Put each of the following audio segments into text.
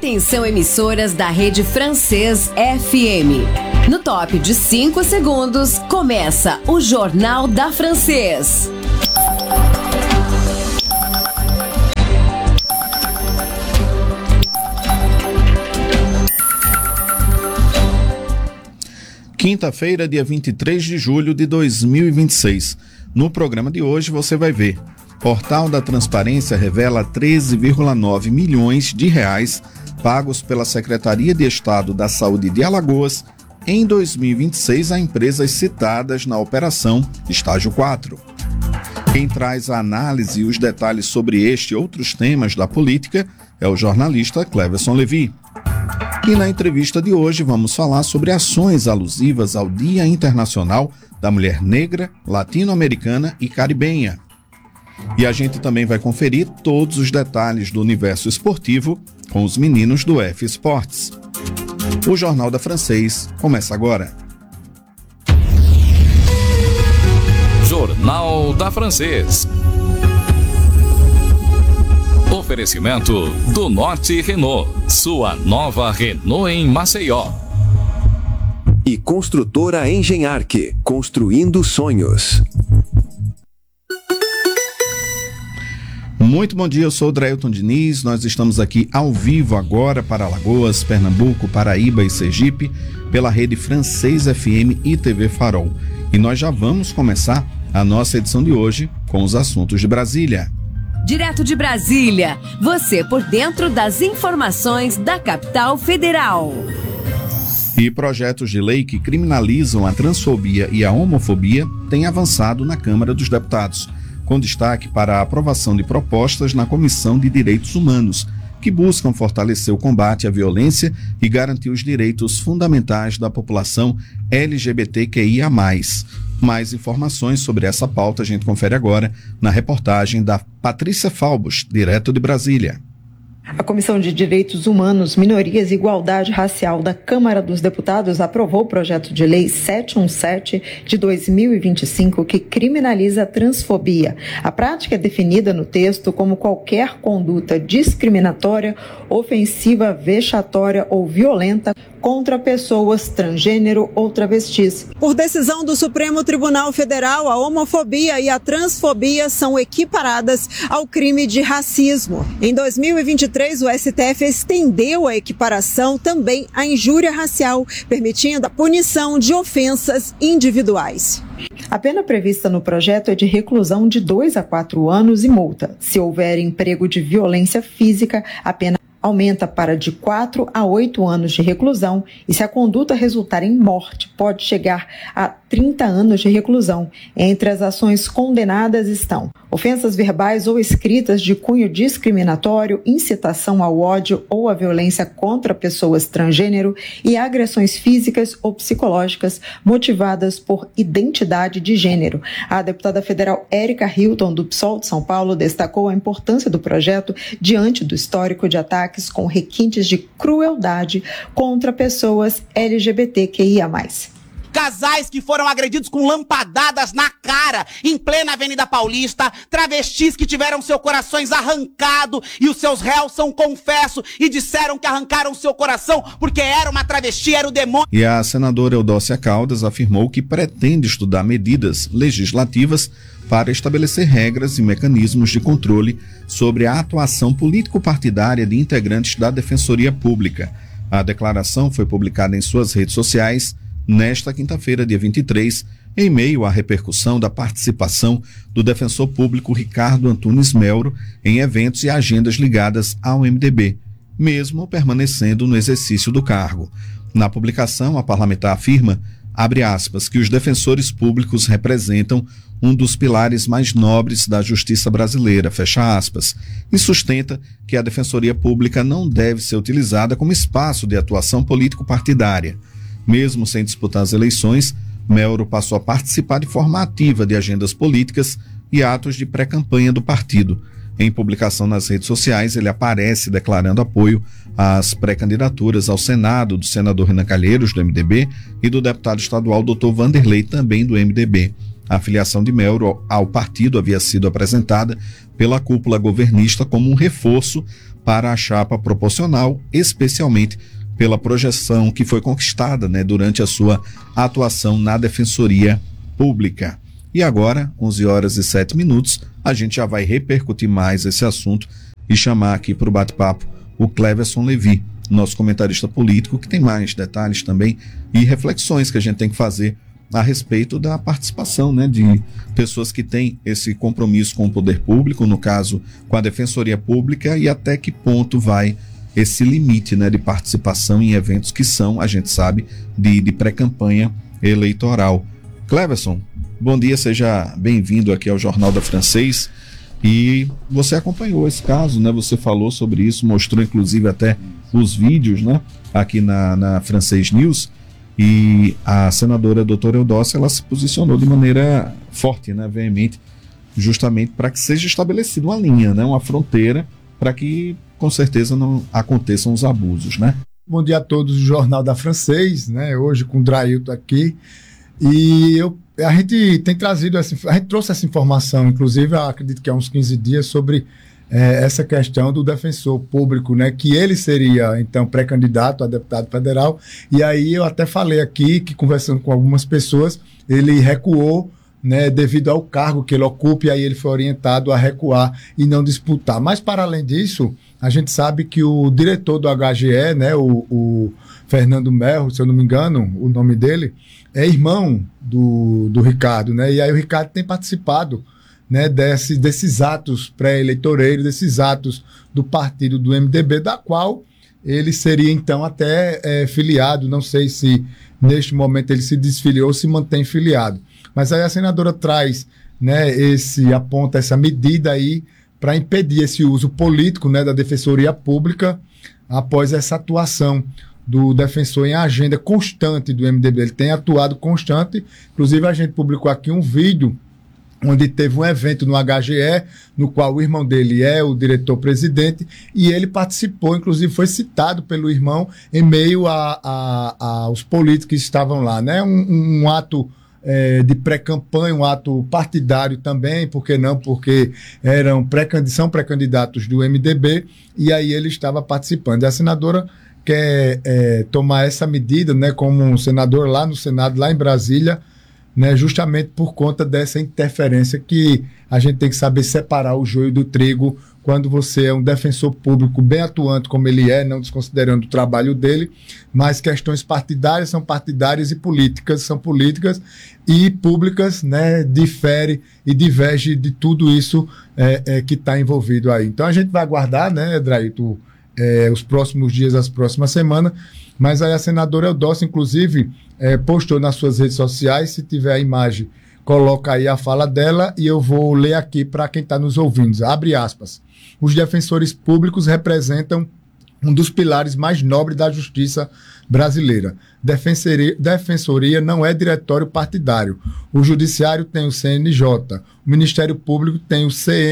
Atenção, emissoras da Rede Francês FM. No top de 5 segundos, começa o Jornal da Francês. Quinta-feira, dia 23 de julho de 2026. No programa de hoje você vai ver: Portal da Transparência revela 13,9 milhões de reais pagos pela Secretaria de Estado da Saúde de Alagoas em 2026 a empresas citadas na Operação Estágio 4. Quem traz a análise e os detalhes sobre este e outros temas da política é o jornalista Cleverson Levi. E na entrevista de hoje vamos falar sobre ações alusivas ao Dia Internacional da Mulher Negra, Latino-Americana e Caribenha. E a gente também vai conferir todos os detalhes do universo esportivo com os meninos do F Sports. O Jornal da Francês começa agora. Jornal da Francês. Oferecimento do Norte Renault, sua nova Renault em Maceió. E Construtora Engenharque, construindo sonhos. Muito bom dia, eu sou o Drailton Diniz, nós estamos aqui ao vivo agora para Alagoas, Pernambuco, Paraíba e Sergipe, pela Rede Francês FM e TV Farol. E nós já vamos começar a nossa edição de hoje com os assuntos de Brasília. Direto de Brasília, você por dentro das informações da capital federal. E projetos de lei que criminalizam a transfobia e a homofobia têm avançado na Câmara dos Deputados, com destaque para a aprovação de propostas na Comissão de Direitos Humanos, que buscam fortalecer o combate à violência e garantir os direitos fundamentais da população LGBTQIA+. Mais informações sobre essa pauta a gente confere agora na reportagem da Patrícia Falbos, direto de Brasília. A Comissão de Direitos Humanos, Minorias e Igualdade Racial da Câmara dos Deputados aprovou o projeto de lei 717 de 2025 que criminaliza a transfobia. A prática é definida no texto como qualquer conduta discriminatória, ofensiva, vexatória ou violenta contra pessoas transgênero ou travestis. Por decisão do Supremo Tribunal Federal, a homofobia e a transfobia são equiparadas ao crime de racismo. Em 2023, o STF estendeu a equiparação também à injúria racial, permitindo a punição de ofensas individuais. A pena prevista no projeto é de reclusão de 2 a 4 anos e multa. Se houver emprego de violência física, a pena aumenta para de 4 a 8 anos de reclusão e, se a conduta resultar em morte, pode chegar a 30 anos de reclusão. Entre as ações condenadas estão ofensas verbais ou escritas de cunho discriminatório, incitação ao ódio ou à violência contra pessoas transgênero e agressões físicas ou psicológicas motivadas por identidade de gênero. A deputada federal Érica Hilton, do PSOL de São Paulo, destacou a importância do projeto diante do histórico de ataques com requintes de crueldade contra pessoas LGBTQIA+. Casais que foram agredidos com lampadadas na cara, em plena Avenida Paulista, travestis que tiveram seus corações arrancados e os seus réus são confessos e disseram que arrancaram seu coração porque era uma travesti, era o demônio. E a senadora Eudócia Caldas afirmou que pretende estudar medidas legislativas para estabelecer regras e mecanismos de controle sobre a atuação político-partidária de integrantes da Defensoria Pública. A declaração foi publicada em suas redes sociais nesta quinta-feira, dia 23, em meio à repercussão da participação do defensor público Ricardo Antunes Melro em eventos e agendas ligadas ao MDB, mesmo permanecendo no exercício do cargo. Na publicação, a parlamentar afirma, abre aspas, que os defensores públicos representam um dos pilares mais nobres da justiça brasileira, fecha aspas, e sustenta que a Defensoria Pública não deve ser utilizada como espaço de atuação político-partidária. Mesmo sem disputar as eleições, Melro passou a participar de forma ativa de agendas políticas e atos de pré-campanha do partido. Em publicação nas redes sociais, ele aparece declarando apoio às pré-candidaturas ao Senado do senador Renan Calheiros, do MDB, e do deputado estadual Dr. Vanderlei, também do MDB. A filiação de Melro ao partido havia sido apresentada pela cúpula governista como um reforço para a chapa proporcional, especialmente pela projeção que foi conquistada, né, durante a sua atuação na Defensoria Pública. E agora, 11h07, a gente já vai repercutir mais esse assunto e chamar aqui para o bate-papo o Cleverson Levi, nosso comentarista político, que tem mais detalhes também e reflexões que a gente tem que fazer a respeito da participação, né, de pessoas que têm esse compromisso com o poder público, no caso com a Defensoria Pública, e até que ponto vai esse limite, né, de participação em eventos que são, a gente sabe, de pré-campanha eleitoral. Cleverson, bom dia, seja bem-vindo aqui ao Jornal da Francês. E você acompanhou esse caso, né? Você falou sobre isso, mostrou inclusive até os vídeos, né, aqui na Francês News. E a senadora doutora Eudócia, ela se posicionou de maneira forte, né, veemente, justamente para que seja estabelecida uma linha, né, uma fronteira, para que com certeza não aconteçam os abusos, né? Bom dia a todos do Jornal da Francês, né? Hoje com o Drailton aqui. E a gente tem trazido a gente trouxe essa informação, inclusive, acredito que há uns 15 dias, sobre essa questão do defensor público, né, que ele seria, então, pré-candidato a deputado federal, e aí eu até falei aqui que, conversando com algumas pessoas, ele recuou, né, devido ao cargo que ele ocupa, e aí ele foi orientado a recuar e não disputar. Mas, para além disso, a gente sabe que o diretor do HGE, né, o Fernando Melro, se eu não me engano, o nome dele, é irmão do Ricardo, né, e aí o Ricardo tem participado, né, desses atos pré-eleitoreiros, desses atos do partido do MDB, da qual ele seria, então, até filiado. Não sei se, neste momento, ele se desfiliou ou se mantém filiado. Mas aí a senadora traz, né, aponta essa medida aí para impedir esse uso político, né, da Defensoria Pública após essa atuação do defensor em agenda constante do MDB. Ele tem atuado constante, inclusive a gente publicou aqui um vídeo onde teve um evento no HGE, no qual o irmão dele é o diretor-presidente, e ele participou, inclusive foi citado pelo irmão em meio aos políticos que estavam lá, né? Um ato de pré-campanha, um ato partidário também, por que não? Porque são pré-candidatos do MDB, e aí ele estava participando. E a senadora quer tomar essa medida, né, como um senador lá no Senado, lá em Brasília, né, justamente por conta dessa interferência que a gente tem que saber separar o joio do trigo quando você é um defensor público bem atuante como ele é, não desconsiderando o trabalho dele, mas questões partidárias são partidárias e políticas são políticas, e públicas, né, difere e diverge de tudo isso que está envolvido aí. Então a gente vai aguardar, né, Drailton, os próximos dias, as próximas semanas, mas aí a senadora Eudócia, inclusive, postou nas suas redes sociais. Se tiver a imagem, coloca aí a fala dela e eu vou ler aqui para quem está nos ouvindo. Abre aspas. Os defensores públicos representam um dos pilares mais nobres da justiça brasileira. Defensoria não é diretório partidário. O Judiciário tem o CNJ, o Ministério Público tem o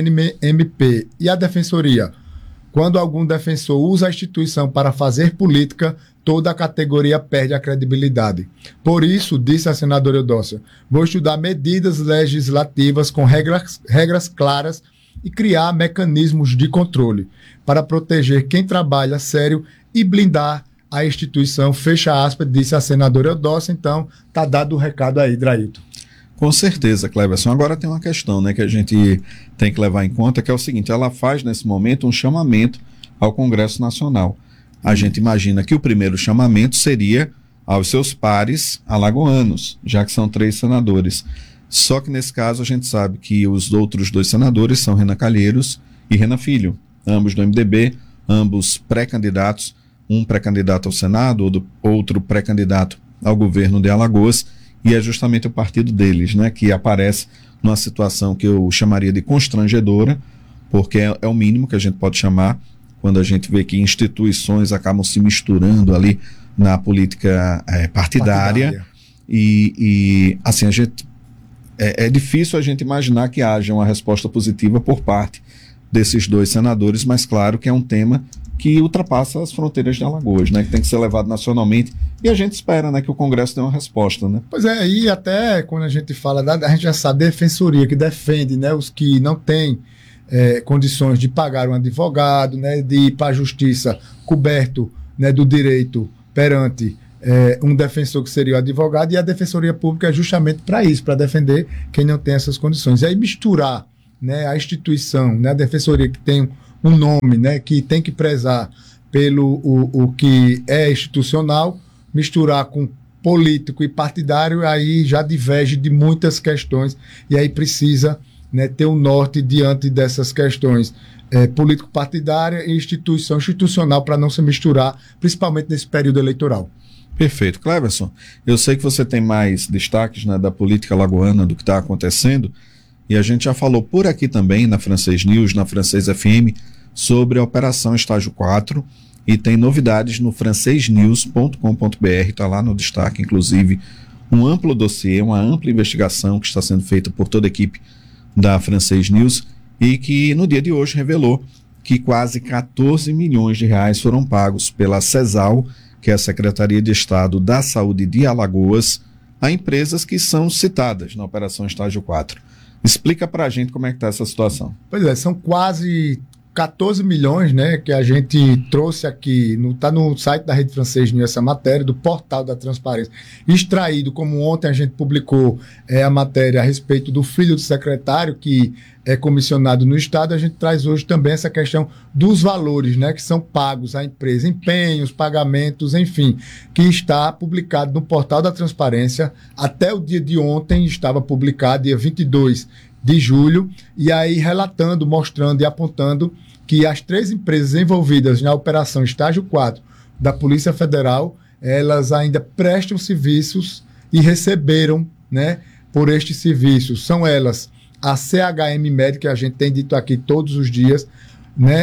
CNMP e a Defensoria. Quando algum defensor usa a instituição para fazer política, toda a categoria perde a credibilidade. Por isso, disse a senadora Eudócia, vou estudar medidas legislativas com regras claras e criar mecanismos de controle para proteger quem trabalha sério e blindar a instituição, fecha aspas, disse a senadora Eudócia. Então, está dado o recado aí, Drailton. Com certeza, Cleverson. Agora tem uma questão, né, que a gente tem que levar em conta, que é o seguinte: ela faz nesse momento um chamamento ao Congresso Nacional. A gente imagina que o primeiro chamamento seria aos seus pares alagoanos, já que são 3 senadores. Só que nesse caso a gente sabe que os outros 2 senadores são Renan Calheiros e Renan Filho, ambos do MDB, ambos pré-candidatos, um pré-candidato ao Senado, outro pré-candidato ao governo de Alagoas. E é justamente o partido deles, né, que aparece numa situação que eu chamaria de constrangedora, porque é o mínimo que a gente pode chamar quando a gente vê que instituições acabam se misturando ali na política partidária. E assim, a gente é difícil a gente imaginar que haja uma resposta positiva por parte desses 2 senadores, mas claro que é um tema que ultrapassa as fronteiras de Alagoas, né, que tem que ser levado nacionalmente, e a gente espera, né, que o Congresso dê uma resposta, né? Pois é, e até quando a gente fala a gente já sabe, defensoria que defende, né, os que não têm condições de pagar um advogado, né, de ir para a justiça coberto, né, do direito perante um defensor que seria o advogado, e a Defensoria Pública é justamente para isso, para defender quem não tem essas condições. E aí misturar, né, a instituição, né, a Defensoria que tem um nome, né, que tem que prezar pelo o que é institucional, misturar com político e partidário, aí já diverge de muitas questões, e aí precisa, né, ter um norte diante dessas questões político-partidária e institucional, para não se misturar, principalmente nesse período eleitoral. Perfeito. Cleverson, eu sei que você tem mais destaques, né, da política alagoana, do que está acontecendo, e a gente já falou por aqui também, na Francês News, na Francês FM, sobre a Operação Estágio 4, e tem novidades no francesnews.com.br, está lá no destaque, inclusive, um amplo dossiê, uma ampla investigação que está sendo feita por toda a equipe da Francês News, e que no dia de hoje revelou que quase 14 milhões de reais foram pagos pela CESAL, que é a Secretaria de Estado da Saúde de Alagoas, a empresas que são citadas na Operação Estágio 4. Explica para a gente como é que está essa situação. Pois é, são quase 14 milhões, né, que a gente trouxe aqui, está no site da Rede Francês News essa matéria, do portal da transparência, extraído, como ontem a gente publicou a matéria a respeito do filho do secretário, que é comissionado no Estado. A gente traz hoje também essa questão dos valores, né, que são pagos à empresa, empenhos, pagamentos, enfim, que está publicado no portal da transparência. Até o dia de ontem estava publicado, dia 22 de julho, e aí relatando, mostrando e apontando que as 3 empresas envolvidas na Operação Estágio 4 da Polícia Federal, elas ainda prestam serviços e receberam, né, por estes serviços. São elas a CHM Med, que a gente tem dito aqui todos os dias, né,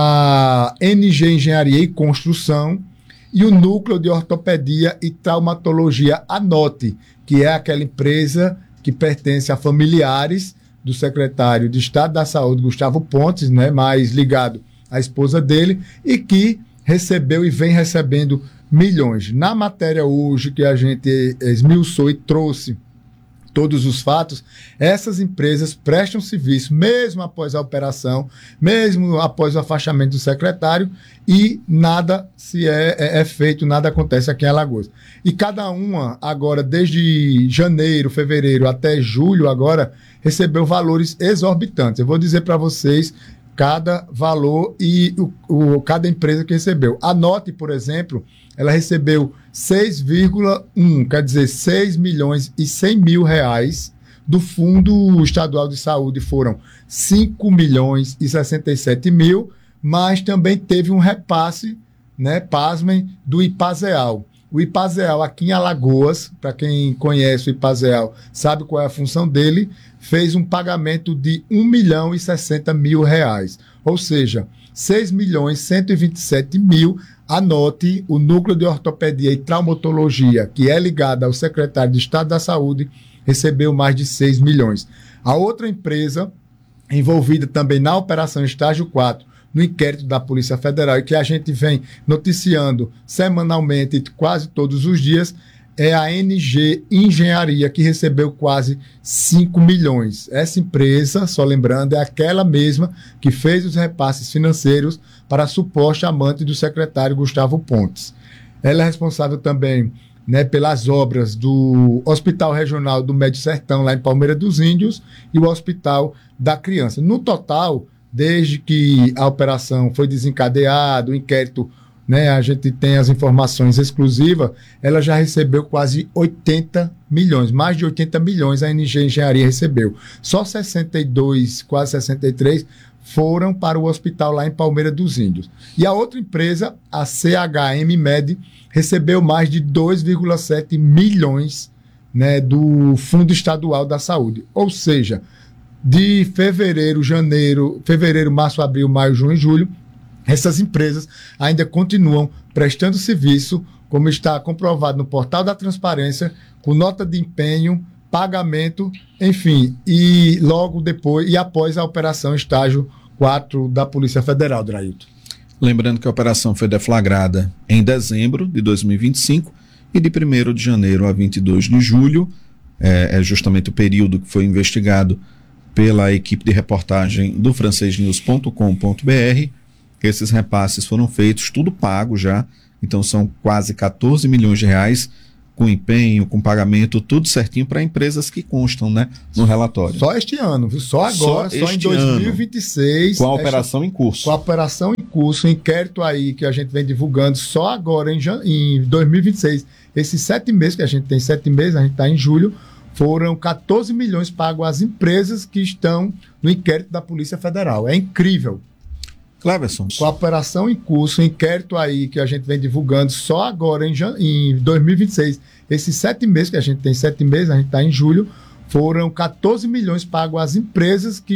a NG Engenharia e Construção e o Núcleo de Ortopedia e Traumatologia ANOTE, que é aquela empresa que pertence a familiares do secretário de Estado da Saúde, Gustavo Pontes, né, mais ligado à esposa dele, e que recebeu e vem recebendo milhões. Na matéria hoje que a gente esmiuçou e trouxe todos os fatos, essas empresas prestam serviço mesmo após a operação, mesmo após o afastamento do secretário, e nada se é feito, nada acontece aqui em Alagoas. E cada uma agora, desde janeiro, fevereiro até julho agora, recebeu valores exorbitantes. Eu vou dizer para vocês cada valor e cada empresa que recebeu. A ANOTE, por exemplo, ela recebeu 6,1, quer dizer, 6 milhões e 100 mil reais. Do Fundo Estadual de Saúde foram 5 milhões e 67 mil, mas também teve um repasse, né, pasmem, do IPASEAL. O IPASEAL aqui em Alagoas, para quem conhece o IPASEAL, sabe qual é a função dele, fez um pagamento de 1 milhão e 60 mil reais. Ou seja, 6 milhões e 127 mil. ANOTE, o Núcleo de Ortopedia e Traumatologia, que é ligado ao secretário de Estado da Saúde, recebeu mais de 6 milhões. A outra empresa envolvida também na Operação Estágio 4, no inquérito da Polícia Federal, e que a gente vem noticiando semanalmente, quase todos os dias, é a NG Engenharia, que recebeu quase 5 milhões. Essa empresa, só lembrando, é aquela mesma que fez os repasses financeiros para a suposta amante do secretário Gustavo Pontes. Ela é responsável também, né, pelas obras do Hospital Regional do Médio Sertão, lá em Palmeira dos Índios, e o Hospital da Criança. No total, desde que a operação foi desencadeada, o inquérito, né, a gente tem as informações exclusivas, ela já recebeu quase 80 milhões, mais de 80 milhões a NG Engenharia recebeu. Só 62, quase 63, foram para o hospital lá em Palmeira dos Índios. E a outra empresa, a CHM Med, recebeu mais de 2,7 milhões, né, do Fundo Estadual da Saúde. Ou seja, de fevereiro, março, abril, maio, junho e julho, essas empresas ainda continuam prestando serviço, como está comprovado no portal da transparência, com nota de empenho, pagamento, enfim, e logo depois e após a Operação Estágio 4 da Polícia Federal, Drailton. Lembrando que a operação foi deflagrada em dezembro de 2025 e de 1º de janeiro a 22 de julho, é justamente o período que foi investigado pela equipe de reportagem do francesnews.com.br. Esses repasses foram feitos, tudo pago já, então são quase 14 milhões de reais, com empenho, com pagamento, tudo certinho para empresas que constam, né, no relatório. Só este ano, viu? Só agora, só em 2026. Com a operação em curso. Com a operação em curso, o inquérito aí que a gente vem divulgando só agora em 2026. Esses 7 meses, que a gente tem 7 meses, a gente está em julho, foram 14 milhões pagos às empresas que estão no inquérito da Polícia Federal. É incrível. Cleverson. Com a operação em curso, o inquérito aí que a gente vem divulgando só agora em 2026. Esses 7 meses, que a gente tem 7 meses, a gente está em julho, foram 14 milhões pagos às empresas que